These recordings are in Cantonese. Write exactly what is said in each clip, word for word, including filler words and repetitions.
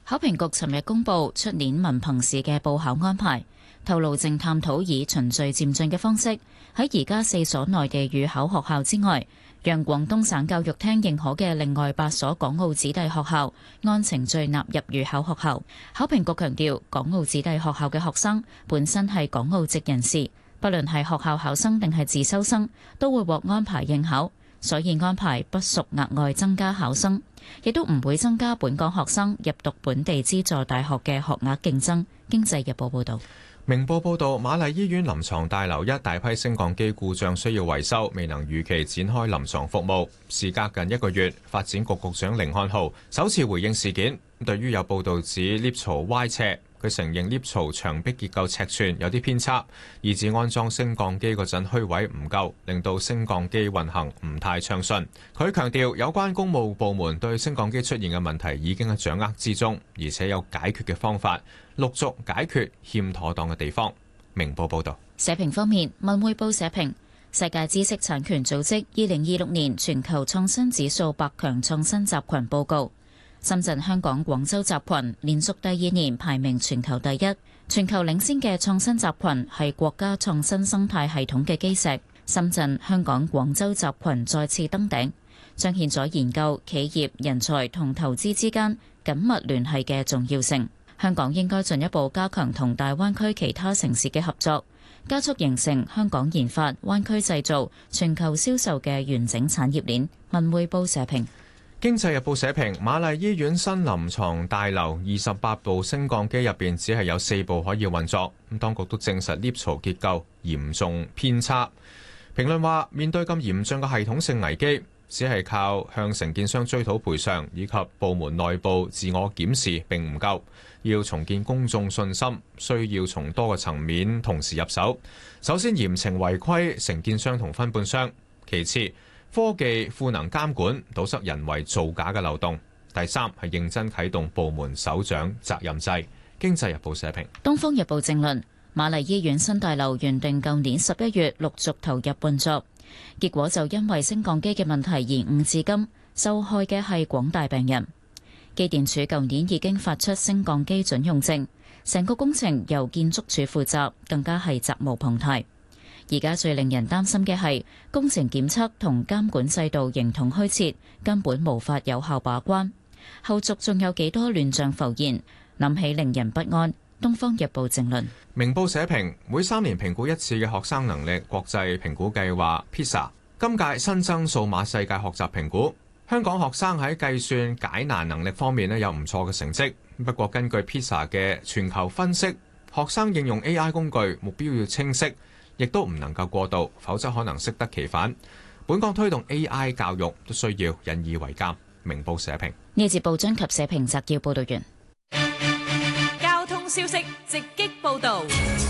考評局尋日公布出年文憑試嘅報考安排，透露正探討以循序漸進嘅方式，喺而家四所內地語考學校之外，讓廣東省教育廳認可嘅另外八所港澳子弟學校按程序納入語考學校。考評局強調，港澳子弟學校嘅學生本身係港澳籍人士，不論係學校考生定係自修生，都會獲安排應考，所以安排不屬額外增加考生，亦都唔會增加本港學生入讀本地資助大學嘅學額競爭。經濟日報報導。 明報報導，瑪麗醫院臨床大樓一大批升降機故障需要維修，未能如期展開臨床服務。事隔近一個月，發展局局長甯漢豪首次回應事件。對於有報導指 lift 槽歪斜，佢承認 lift 槽牆壁結構尺寸有啲偏差，以致安裝升降機嗰陣虛位唔夠，令到升降機運行唔太暢順。佢強調有關公務部門對升降機出現嘅問題已經喺掌握之中，而且有解決嘅方法，陸續解決欠妥當嘅地方。明報報道。 社評方面，文匯報社評，世界知識產權組織二零二六年全球創新指數百強創新集群報告，深圳、香港、廣州集群連續第二年排名全球第一。全球領先嘅創新集群係國家創新生態系統嘅基石。深圳、香港、廣州集群再次登頂，彰顯咗研究、企業、人才同投資之間緊密聯繫嘅重要性。香港應該進一步加強同大灣區其他城市嘅合作，加速形成香港研發、灣區製造、全球銷售嘅完整產業鏈。文匯報社評。 經濟日報社評，瑪麗醫院新臨床大樓二十八部升降機入邊，只係有四部可以運作。咁當局都證實 lift 槽結構嚴重偏差。評論話，面對咁嚴峻嘅系統性危機，只係靠向承建商追討賠償以及部門內部自我檢視並唔夠，要重建公眾信心，需要從多個層面同時入手。首先嚴懲違規承建商同分判商，其次科技賦能監管，堵塞人為造假嘅漏洞。第三係認真啟動部門首長責任制。經濟日報社評。 東方日報正論，瑪麗醫院新大樓原定舊年十一月陸續投入運作，結果就因為升降機嘅問題延誤至今，受害嘅係廣大病人。機電署舊年已經發出升降機準用證，成個工程由建築署負責，更加係責無旁貸。而家最令人擔心嘅係工程檢測同監管制度形同虛設，根本無法有效把關。後續仲有幾多亂象浮現，諗起令人不安。東方日報正論。 明報社評，每三年評估一次嘅學生能力國際評估計劃 PISA， 今屆新增數碼世界學習評估。香港學生喺計算解難能力方面咧有唔錯嘅成績，不過根據 PISA 嘅全球分析，學生應用 A I 工具目標要清晰，亦都唔能夠過度，否則可能適得其反。本港推動 A I 教育都需要引以為鑑。明報社評。 呢節報章及社評摘要報道完。 交通消息直擊報道。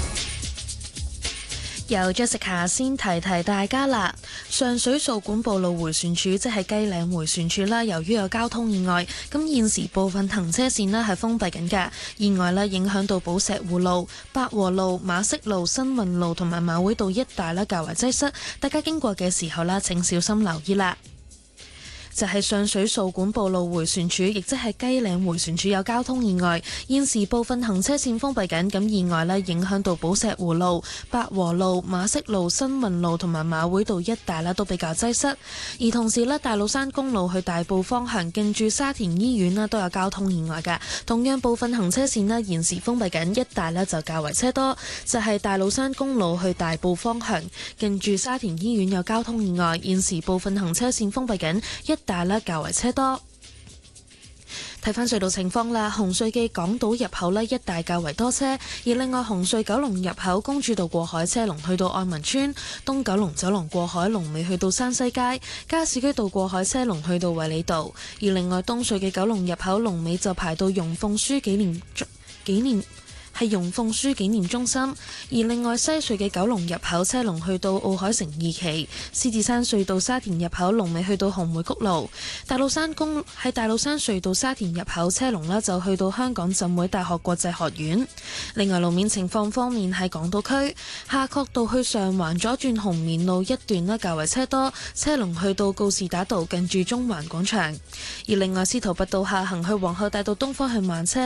由 Jessica 先提提大家啦，上水掃管埔路迴旋處即係雞嶺迴旋處啦，由於有交通意外，咁現時部分行車線呢係封閉緊㗎，意外呢影響到寶石湖路、百和路、馬適路、新運路同埋馬會道一帶呢較為擠塞，大家經過嘅時候呢請小心留意啦。就係上水掃管埔路迴旋處，亦即係雞嶺迴旋處有交通意外，現時部分行車線封閉緊，咁意外呢影響到寶石湖路、百和路、馬適路、新運路同埋馬會道一帶呢都比較擠塞，而同時呢，大老山公路去大埔方向近住沙田醫院呢都有交通意外㗎，同樣部分行車線呢現時封閉緊，一帶呢就較為車多，就係大老山公路去大埔方向近住沙田醫院有交通意外，現時部分行車線封閉緊，一大咧較為車多。睇返隧道情況啦，紅隧嘅港島入口呢一帶較為多車，而另外紅隧九龍入口公主道過海車龍去到愛民村，東九龍走廊過海龍尾去到山西街，加士居道過海車龍去到衛理道，而另外東隧嘅九龍入口龍尾就排到容鳳書紀念紀念係容鳳書紀念中心，而另外西隧嘅九龍入口車龍去到奧海城二期，獅子山隧道沙田入口龍尾去到紅梅谷路，大老山公喺大老山隧道沙田入口車龍呢就去到香港浸會大學國際學院。另外路面情況方面，喺港島區夏慤道去上環左轉紅棉路一段呢較為車多，車龍去到告士打道近住中環廣場，而另外司徒拔道下行去皇后大道東方向慢車。